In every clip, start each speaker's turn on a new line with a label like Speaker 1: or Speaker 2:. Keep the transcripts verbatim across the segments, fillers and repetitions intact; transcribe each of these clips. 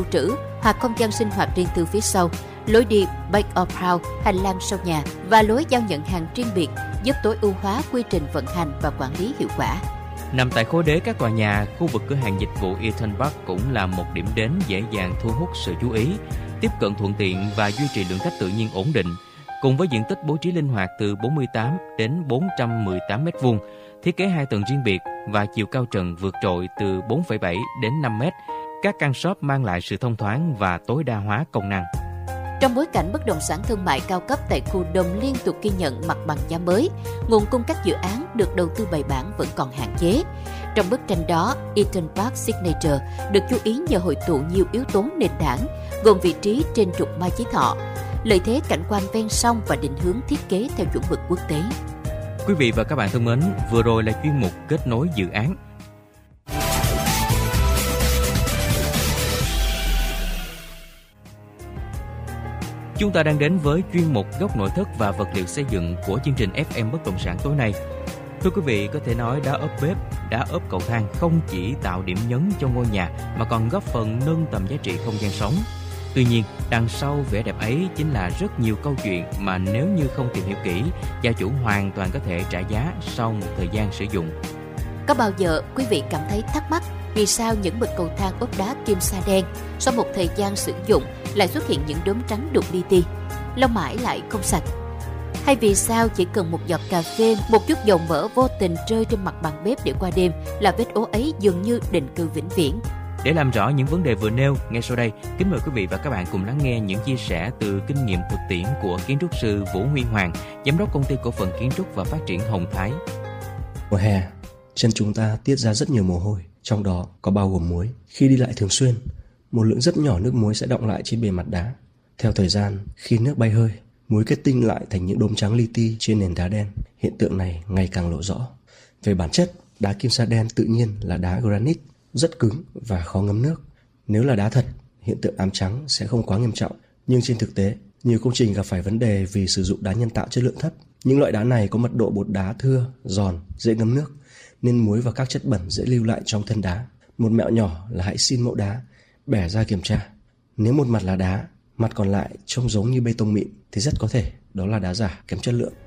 Speaker 1: trữ hoặc không gian sinh hoạt riêng tư phía sau, lối đi back of house, hành lang sau nhà và lối giao nhận hàng riêng biệt, giúp tối ưu hóa quy trình vận hành và quản lý hiệu quả.
Speaker 2: Nằm tại khối đế các tòa nhà, khu vực cửa hàng dịch vụ Eaton Park cũng là một điểm đến dễ dàng thu hút sự chú ý, tiếp cận thuận tiện và duy trì lượng khách tự nhiên ổn định. Cùng với diện tích bố trí linh hoạt từ bốn mươi tám đến bốn trăm mười tám mét vuông, thiết kế hai tầng riêng biệt và chiều cao trần vượt trội từ bốn phẩy bảy đến năm mét, các căn shop mang lại sự thông thoáng và tối đa hóa công năng.
Speaker 1: Trong bối cảnh bất động sản thương mại cao cấp tại khu Đồng liên tục ghi nhận mặt bằng giá mới, nguồn cung các dự án được đầu tư bài bản vẫn còn hạn chế. Trong bức tranh đó, Eaton Park Signature được chú ý nhờ hội tụ nhiều yếu tố nền tảng, gồm vị trí trên trục Mai Chí Thọ, lợi thế cảnh quan ven sông và định hướng thiết kế theo chuẩn mực quốc tế.
Speaker 2: Quý vị và các bạn thân mến, vừa rồi là chuyên mục kết nối dự án. Chúng ta đang đến với chuyên mục góc nội thất và vật liệu xây dựng của chương trình ép em Bất động sản tối nay. Thưa quý vị, có thể nói đá ốp bếp, đá ốp cầu thang không chỉ tạo điểm nhấn cho ngôi nhà mà còn góp phần nâng tầm giá trị không gian sống. Tuy nhiên, đằng sau vẻ đẹp ấy chính là rất nhiều câu chuyện mà nếu như không tìm hiểu kỹ, gia chủ hoàn toàn có thể trả giá sau một thời gian sử dụng.
Speaker 1: Có bao giờ quý vị cảm thấy thắc mắc vì sao những bậc cầu thang ốp đá kim sa đen sau một thời gian sử dụng lại xuất hiện những đốm trắng đục li ti, lau mãi lại không sạch? Hay vì sao chỉ cần một giọt cà phê, một chút dầu mỡ vô tình rơi trên mặt bàn bếp để qua đêm là vết ố ấy dường như định cư vĩnh viễn?
Speaker 2: Để làm rõ những vấn đề vừa nêu, ngay sau đây, kính mời quý vị và các bạn cùng lắng nghe những chia sẻ từ kinh nghiệm thực tiễn của kiến trúc sư Vũ Huy Hoàng, giám đốc công ty cổ phần kiến trúc và phát triển Hồng Thái.
Speaker 3: Mùa hè, chân chúng ta tiết ra rất nhiều mồ hôi, trong đó có bao gồm muối. Khi đi lại thường xuyên, một lượng rất nhỏ nước muối sẽ đọng lại trên bề mặt đá. Theo thời gian, khi nước bay hơi, muối kết tinh lại thành những đốm trắng li ti trên nền đá đen. Hiện tượng này ngày càng lộ rõ. Về bản chất, đá kim sa đen tự nhiên là đá granite, rất cứng và khó ngấm nước. Nếu là đá thật, hiện tượng ám trắng sẽ không quá nghiêm trọng. Nhưng trên thực tế, nhiều công trình gặp phải vấn đề vì sử dụng đá nhân tạo chất lượng thấp. Những loại đá này có mật độ bột đá thưa, giòn, dễ ngấm nước, nên muối và các chất bẩn dễ lưu lại trong thân đá. Một mẹo nhỏ là hãy xin mẫu đá, bẻ ra kiểm tra. Nếu một mặt là đá, mặt còn lại trông giống như bê tông mịn thì rất có thể đó là đá giả kém chất lượng.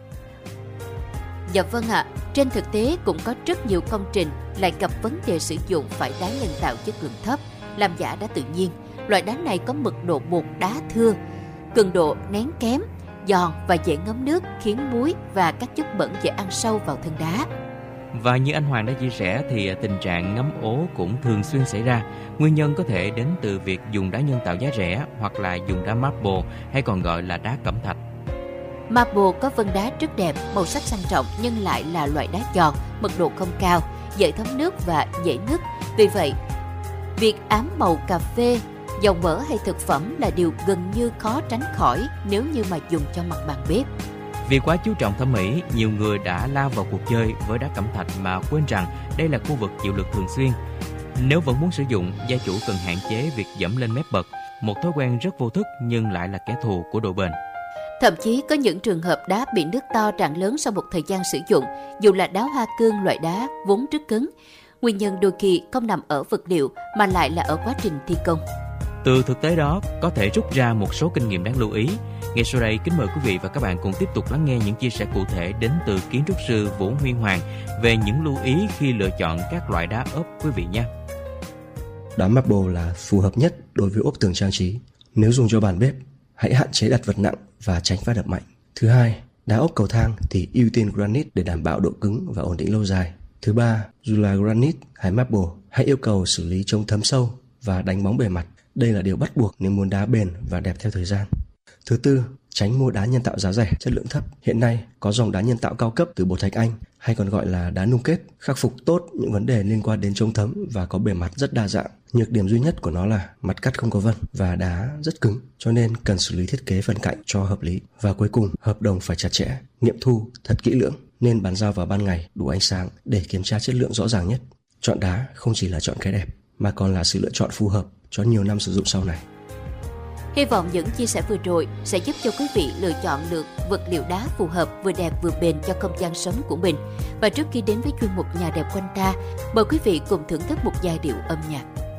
Speaker 1: Dạ vâng ạ, à, trên thực tế cũng có rất nhiều công trình lại gặp vấn đề sử dụng phải đá nhân tạo chất lượng thấp, làm giả đá tự nhiên. Loại đá này có mật độ bột đá thưa, cường độ nén kém, giòn và dễ ngấm nước, khiến muối và các chất bẩn dễ ăn sâu vào thân đá.
Speaker 2: Và như anh Hoàng đã chia sẻ thì tình trạng ngấm ố cũng thường xuyên xảy ra. Nguyên nhân có thể đến từ việc dùng đá nhân tạo giá rẻ hoặc là dùng đá marble hay còn gọi là đá cẩm thạch.
Speaker 1: Marble có vân đá rất đẹp, màu sắc sang trọng nhưng lại là loại đá giòn, mật độ không cao, dễ thấm nước và dễ nứt. Vì vậy, việc ám màu cà phê, dầu mỡ hay thực phẩm là điều gần như khó tránh khỏi nếu như mà dùng cho mặt bàn bếp.
Speaker 2: Vì quá chú trọng thẩm mỹ, nhiều người đã lao vào cuộc chơi với đá cẩm thạch mà quên rằng đây là khu vực chịu lực thường xuyên. Nếu vẫn muốn sử dụng, gia chủ cần hạn chế việc dẫm lên mép bậc, một thói quen rất vô thức nhưng lại là kẻ thù của độ bền.
Speaker 1: Thậm chí có những trường hợp đá bị nứt to tràn lớn sau một thời gian sử dụng, dù là đá hoa cương, loại đá vốn rất cứng. Nguyên nhân đôi khi không nằm ở vật liệu mà lại là ở quá trình thi công.
Speaker 2: Từ thực tế đó, có thể rút ra một số kinh nghiệm đáng lưu ý. Ngay sau đây, kính mời quý vị và các bạn cùng tiếp tục lắng nghe những chia sẻ cụ thể đến từ kiến trúc sư Vũ Huy Hoàng về những lưu ý khi lựa chọn các loại đá ốp quý vị nhé.
Speaker 3: Đá marble là phù hợp nhất đối với ốp tường trang trí. Nếu dùng cho bàn bếp, hãy hạn chế đặt vật nặng và tránh va đập mạnh. Thứ hai, đá ốp cầu thang thì ưu tiên granite để đảm bảo độ cứng và ổn định lâu dài. Thứ ba, dù là granite hay marble, hãy yêu cầu xử lý chống thấm sâu và đánh bóng bề mặt. Đây là điều bắt buộc nếu muốn đá bền và đẹp theo thời gian. Thứ tư, tránh mua đá nhân tạo giá rẻ, chất lượng thấp. Hiện nay có dòng đá nhân tạo cao cấp từ bột thạch anh hay còn gọi là đá nung kết, khắc phục tốt những vấn đề liên quan đến chống thấm và có bề mặt rất đa dạng. Nhược điểm duy nhất của nó là mặt cắt không có vân và đá rất cứng, cho nên cần xử lý thiết kế phần cạnh cho hợp lý. Và cuối cùng, hợp đồng phải chặt chẽ, nghiệm thu thật kỹ lưỡng, nên bán giao vào ban ngày đủ ánh sáng để kiểm tra chất lượng rõ ràng nhất. Chọn đá không chỉ là chọn cái đẹp mà còn là sự lựa chọn phù hợp cho nhiều năm sử dụng sau này.
Speaker 1: Hy vọng những chia sẻ vừa rồi sẽ giúp cho quý vị lựa chọn được vật liệu đá phù hợp, vừa đẹp vừa bền cho không gian sống của mình. Và trước khi đến với chuyên mục Nhà đẹp quanh ta, mời quý vị cùng thưởng thức một giai điệu âm nhạc.